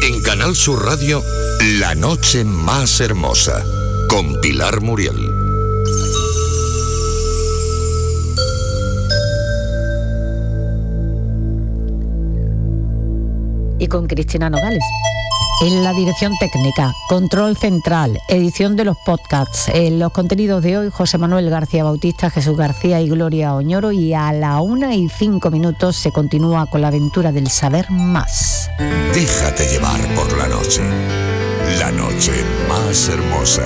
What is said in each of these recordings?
En Canal Sur Radio, La Noche Más Hermosa, con Pilar Muriel. Y con Cristina Nogales. En la dirección técnica, control central, edición de los podcasts, en los contenidos de hoy, José Manuel García Bautista, Jesús García y Gloria Oñoro, y a la 1:05 se continúa con la aventura del saber más. Déjate llevar por la noche más hermosa.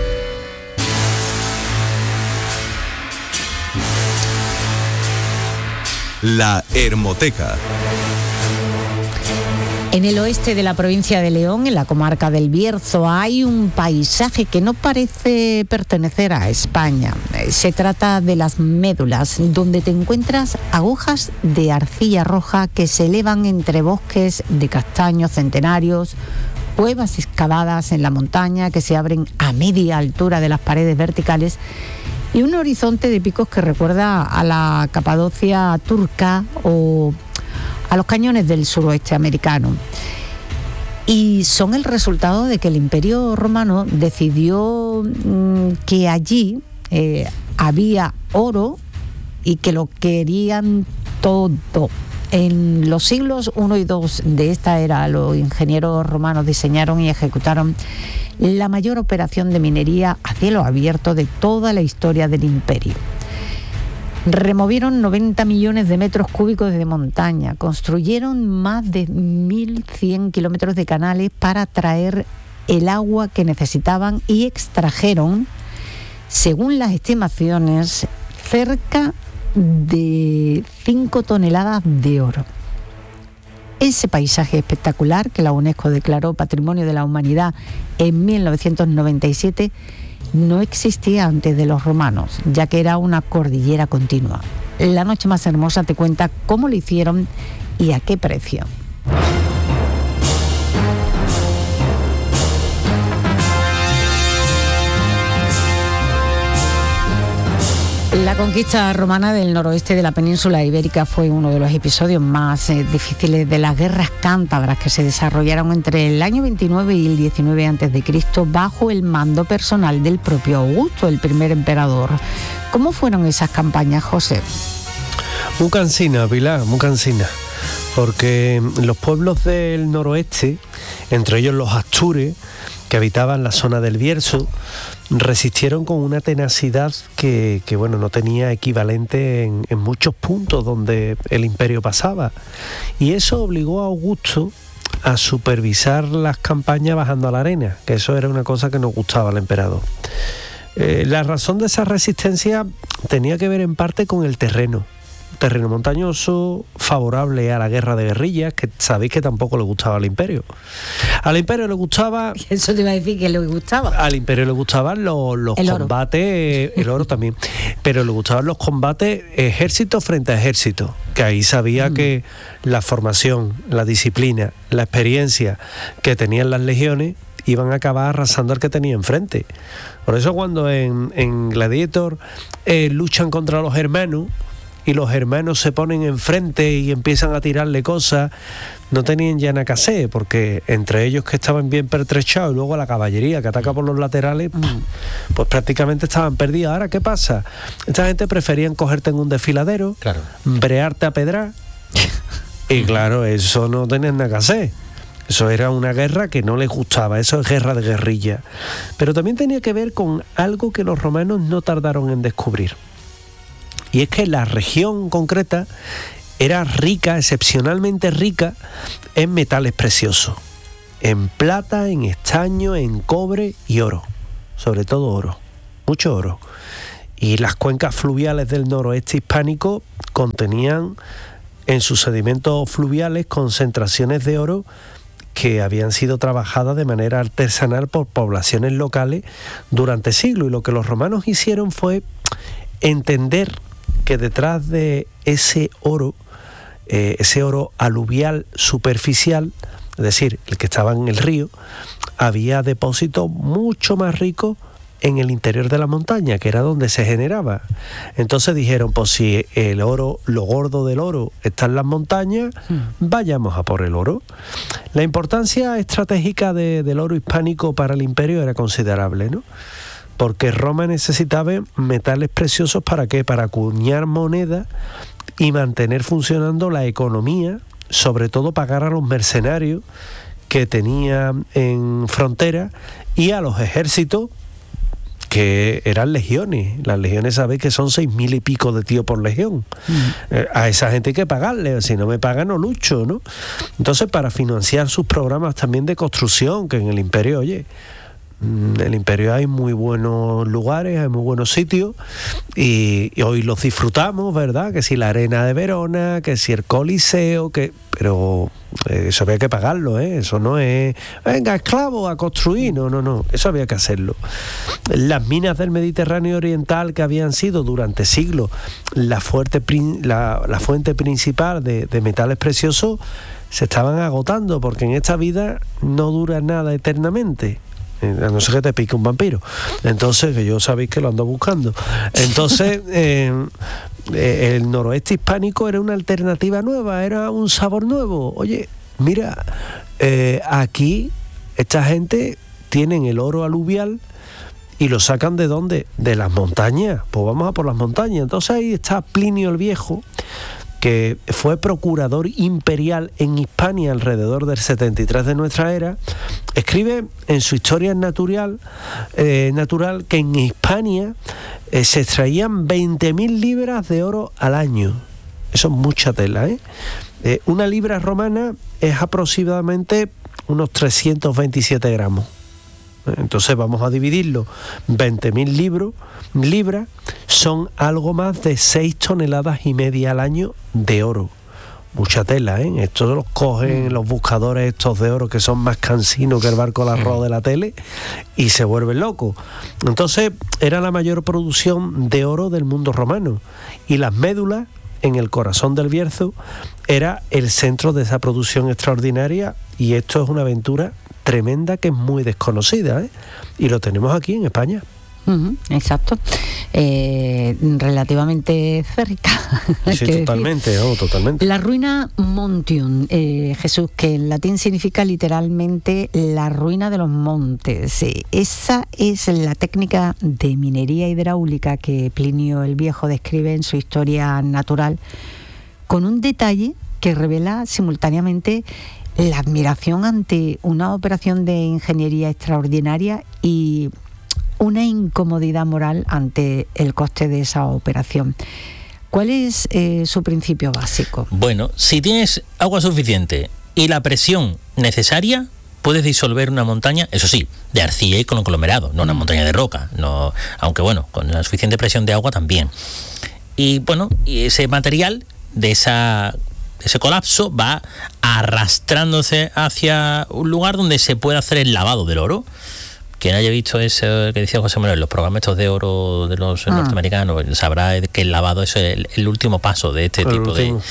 La Hermoteca. En el oeste de la provincia de León, en la comarca del Bierzo, hay un paisaje que no parece pertenecer a España. Se trata de las Médulas, donde te encuentras agujas de arcilla roja que se elevan entre bosques de castaños centenarios, cuevas excavadas en la montaña que se abren a media altura de las paredes verticales y un horizonte de picos que recuerda a la Capadocia turca o a los cañones del suroeste americano. Y son el resultado de que el Imperio Romano decidió que allí había oro y que lo querían todo. En los siglos I y II de esta era, los ingenieros romanos diseñaron y ejecutaron la mayor operación de minería a cielo abierto de toda la historia del imperio. Removieron 90 millones de metros cúbicos de montaña, construyeron más de 1.100 kilómetros de canales para traer el agua que necesitaban y extrajeron, según las estimaciones, cerca de 5 toneladas de oro. Ese paisaje espectacular que la UNESCO declaró Patrimonio de la Humanidad en 1997 no existía antes de los romanos, ya que era una cordillera continua. La Noche Más Hermosa te cuenta cómo lo hicieron y a qué precio. La conquista romana del noroeste de la península ibérica fue uno de los episodios más difíciles de las guerras cántabras que se desarrollaron entre el año 29 y el 19 a.C. bajo el mando personal del propio Augusto, el primer emperador. ¿Cómo fueron esas campañas, José? Muy cansina, Pilar, muy cansina. Porque los pueblos del noroeste, entre ellos los astures, que habitaban la zona del Bierzo, resistieron con una tenacidad que no tenía equivalente en muchos puntos donde el imperio pasaba. Y eso obligó a Augusto a supervisar las campañas bajando a la arena, que eso era una cosa que no gustaba al emperador. La razón de esa resistencia tenía que ver en parte con el terreno montañoso, favorable a la guerra de guerrillas, que sabéis que tampoco le gustaba al imperio. Al imperio le gustaba... Eso te iba a decir, que le gustaba. Al imperio le gustaban los combates, el oro también, pero le gustaban los combates ejército frente a ejército, que ahí sabía que la formación, la disciplina, la experiencia que tenían las legiones iban a acabar arrasando al que tenía enfrente. Por eso cuando en Gladiator luchan contra los hermanos, y los hermanos se ponen enfrente y empiezan a tirarle cosas, no tenían ya nada que hacer, porque entre ellos, que estaban bien pertrechados, y luego la caballería que ataca por los laterales, pues prácticamente estaban perdidos. Ahora, ¿qué pasa? Esta gente preferían cogerte en un desfiladero, claro, brearte a pedrar, y claro, eso no tenían nada que hacer. Eso era una guerra que no les gustaba, eso es guerra de guerrilla. Pero también tenía que ver con algo que los romanos no tardaron en descubrir. Y es que la región concreta era rica, excepcionalmente rica, en metales preciosos. En plata, en estaño, en cobre y oro. Sobre todo oro. Mucho oro. Y las cuencas fluviales del noroeste hispánico contenían en sus sedimentos fluviales concentraciones de oro que habían sido trabajadas de manera artesanal por poblaciones locales durante siglos. Y lo que los romanos hicieron fue entender que detrás de ese oro aluvial superficial, es decir, el que estaba en el río, había depósitos mucho más ricos en el interior de la montaña, que era donde se generaba. Entonces dijeron, pues si el oro, lo gordo del oro está en las montañas, vayamos a por el oro. La importancia estratégica del oro hispánico para el imperio era considerable, ¿no? Porque Roma necesitaba metales preciosos, ¿para qué? Para acuñar moneda y mantener funcionando la economía, sobre todo pagar a los mercenarios que tenía en frontera y a los ejércitos, que eran legiones. Las legiones, sabéis que son 6.000 y pico de tíos por legión. A esa gente hay que pagarle, si no me pagan no lucho, ¿no? Entonces, para financiar sus programas también de construcción, que en el imperio, oye, en el imperio hay muy buenos lugares, hay muy buenos sitios, y hoy los disfrutamos, ¿verdad? Que si la Arena de Verona, que si el Coliseo, pero eso había que pagarlo, ¿eh? Eso no es, venga, esclavo a construir, no, eso había que hacerlo. Las minas del Mediterráneo Oriental, que habían sido durante siglos la fuente principal de metales preciosos, se estaban agotando, porque en esta vida no dura nada eternamente. A no ser que te pique un vampiro. Entonces, que yo sabéis que lo ando buscando. Entonces, el noroeste hispánico era una alternativa nueva, era un sabor nuevo. Oye, mira, aquí esta gente tienen el oro aluvial y lo sacan ¿de dónde? De las montañas. Pues vamos a por las montañas. Entonces ahí está Plinio el Viejo, que fue procurador imperial en Hispania alrededor del 73 de nuestra era. Escribe en su Historia natural que en Hispania se extraían 20.000 libras de oro al año. Eso es mucha tela, ¿eh? Una libra romana es aproximadamente unos 327 gramos. Entonces vamos a dividirlo. 20.000 libras son algo más de 6,5 toneladas al año de oro. Mucha tela, ¿eh? Estos los cogen los buscadores estos de oro, que son más cansinos que el barco del arroz de la tele, y se vuelven locos. Entonces era la mayor producción de oro del mundo romano, y las médulas en el corazón del Bierzo era el centro de esa producción extraordinaria, y esto es una aventura tremenda que es muy desconocida, ¿eh? Y lo tenemos aquí en España. Exacto. Relativamente cerca. Sí, totalmente, totalmente. La ruina Montium, Jesús, que en latín significa literalmente la ruina de los montes. Esa es la técnica de minería hidráulica que Plinio el Viejo describe en su Historia natural, con un detalle que revela simultáneamente la admiración ante una operación de ingeniería extraordinaria y una incomodidad moral ante el coste de esa operación. ¿Cuál es su principio básico? Bueno, si tienes agua suficiente y la presión necesaria, puedes disolver una montaña, eso sí, de arcilla y con conglomerado, no una montaña de roca, no, aunque bueno, con la suficiente presión de agua también. Y bueno, y ese material de ese colapso va arrastrándose hacia un lugar donde se puede hacer el lavado del oro. Quien haya visto eso que decía José Manuel, los programas estos de oro de los norteamericanos, sabrá que el lavado es el último paso de este tipo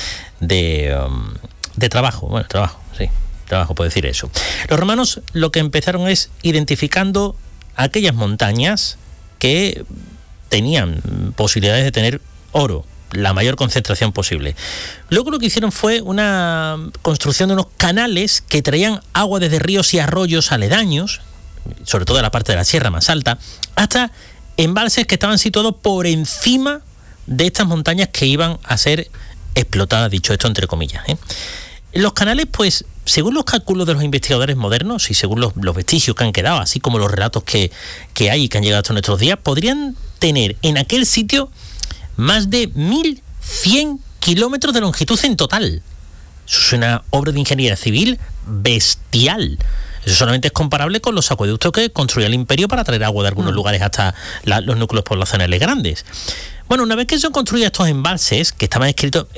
de trabajo. Bueno, trabajo puede decir eso. Los romanos lo que empezaron es identificando aquellas montañas que tenían posibilidades de tener oro, la mayor concentración posible. Luego lo que hicieron fue una construcción de unos canales que traían agua desde ríos y arroyos aledaños, sobre todo en la parte de la sierra más alta, hasta embalses que estaban situados por encima de estas montañas que iban a ser explotadas, dicho esto entre comillas, ¿eh? Los canales, pues, según los cálculos de los investigadores modernos y según los vestigios que han quedado, así como los relatos que hay y que han llegado hasta nuestros días, podrían tener en aquel sitio más de 1.100 kilómetros de longitud en total. Eso es una obra de ingeniería civil bestial. Eso solamente es comparable con los acueductos que construía el imperio para traer agua de algunos lugares hasta los núcleos poblacionales grandes. Bueno, una vez que se han construido estos embalses, que estaban escritos